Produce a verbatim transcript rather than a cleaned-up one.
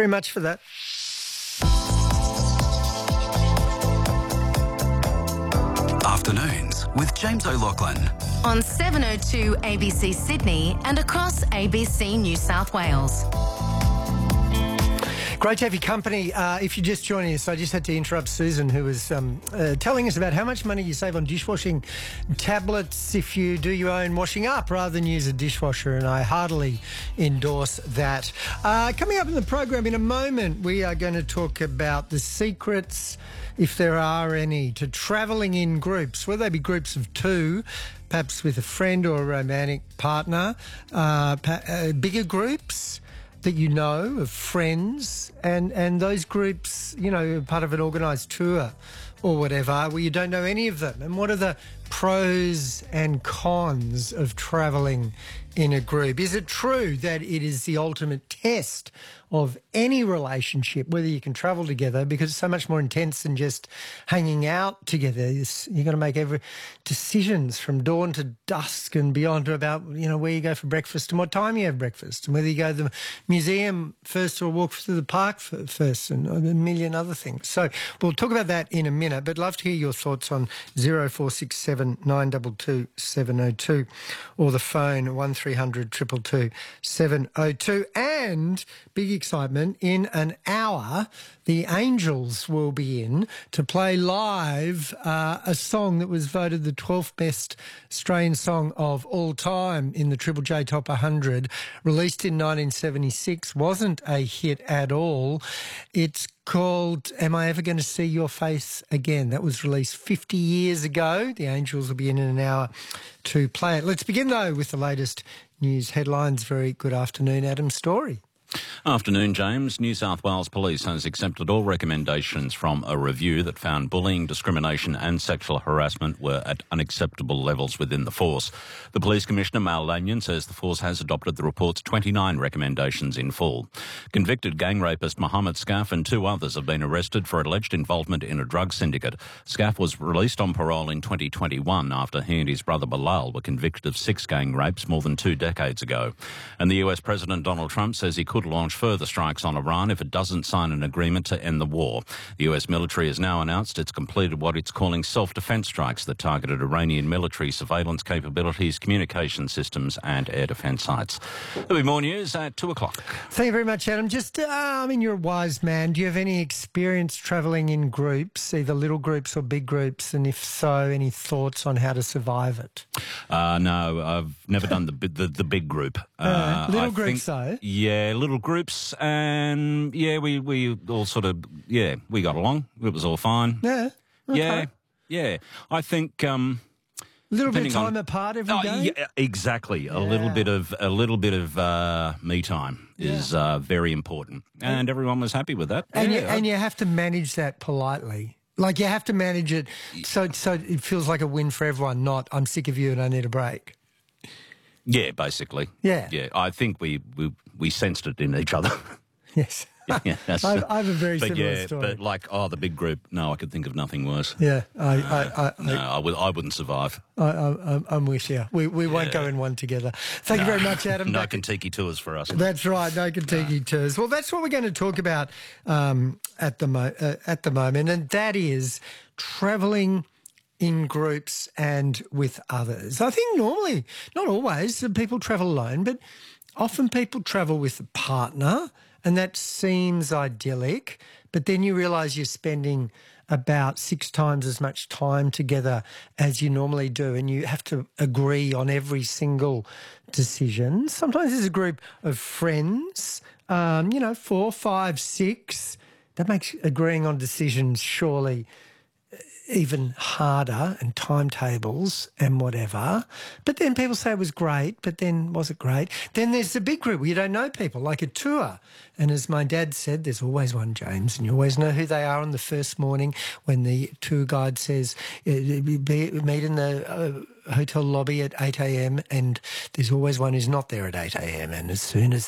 Very much for that. Afternoons with James O'Loughlin. On seven oh two A B C Sydney and across A B C New South Wales. Great to have your company. Uh, if you're just joining us, I just had to interrupt Susan, who was um, uh, telling us about how much money you save on dishwashing tablets if you do your own washing up rather than use a dishwasher, and I heartily endorse that. Uh, coming up in the program in a moment, we are going to talk about the secrets, if there are any, to travelling in groups, whether they be groups of two, perhaps with a friend or a romantic partner, uh, pa- uh, bigger groups that you know of friends, and, and those groups, you know, part of an organised tour or whatever, where you don't know any of them. And what are the pros and cons of travelling in a group? Is it true that it is the ultimate test of any relationship, whether you can travel together, because it's so much more intense than just hanging out together? You've got to make every decisions from dawn to dusk and beyond about, you know, where you go for breakfast and what time you have breakfast, and whether you go to the museum first or walk through the park first, and a million other things. So we'll talk about that in a minute, but love to hear your thoughts on zero four six seven nine two two seven oh two or the phone one three hundred two two two seven oh two. And big excitement, in an hour the Angels will be in to play live uh, a song that was voted the twelfth best Australian song of all time in the Triple J Top one hundred, released in nineteen seventy-six, wasn't a hit at all. It's called Am I Ever Going to See Your Face Again? That was released fifty years ago. The Angels will be in in an hour to play it. Let's begin, though, with the latest news headlines. Very good afternoon, Adam Story. Afternoon, James. New South Wales Police has accepted all recommendations from a review that found bullying, discrimination and sexual harassment were at unacceptable levels within the force. The Police Commissioner, Mal Lanyon, says the force has adopted the report's twenty-nine recommendations in full. Convicted gang rapist Mohammed Scaff and two others have been arrested for alleged involvement in a drug syndicate. Scaff was released on parole in twenty twenty-one after he and his brother Bilal were convicted of six gang rapes more than two decades ago. And the U S President Donald Trump says he could launch further strikes on Iran if it doesn't sign an agreement to end the war. The U S military has now announced it's completed what it's calling self-defence strikes that targeted Iranian military surveillance capabilities, communication systems and air defence sites. There'll be more news at two o'clock. Thank you very much, Adam. Just, uh, I mean, you're a wise man. Do you have any experience travelling in groups, either little groups or big groups? And if so, any thoughts on how to survive it? Uh, no, I've never done the the, the big group. Uh, little I groups, think, though? Yeah, little groups, and yeah, we, we all sort of, yeah, we got along. It was all fine. Yeah. Okay. Yeah, yeah. I think... Um, A little bit of time on, apart every oh, day? Yeah, exactly. Yeah. A little bit of a little bit of uh, me time is yeah. uh, very important, and everyone was happy with that. And yeah. you, and you have to manage that politely. Like, you have to manage it so so it feels like a win for everyone, not I'm sick of you and I need a break. Yeah, basically. Yeah. Yeah, I think we, we, we sensed it in each other. Yes. yeah, that's, I, I have a very but similar yeah, story. But like, oh, the big group, no, I could think of nothing worse. Yeah, I, I, I, no, I, would, I wouldn't survive. I, I, I'm with you. We, we yeah. won't go in one together. Thank no, you very much, Adam. No Back Kentucky tours for us. That's right, no Kentucky no. tours. Well, that's what we're going to talk about um, at the mo- uh, at the moment, and that is travelling in groups and with others. I think normally, not always, people travel alone, but often people travel with a partner, and that seems idyllic, but then you realise you're spending about six times as much time together as you normally do, and you have to agree on every single decision. Sometimes there's a group of friends, um, you know, four, five, six. That makes agreeing on decisions surely even harder, and timetables and whatever. But then people say it was great, but then was it great? Then there's the big group where you don't know people, like a tour. And as my dad said, there's always one, James, and you always know who they are on the first morning when the tour guide says, meet in the uh, hotel lobby at eight a.m. and there's always one who's not there at eight a.m. And as soon as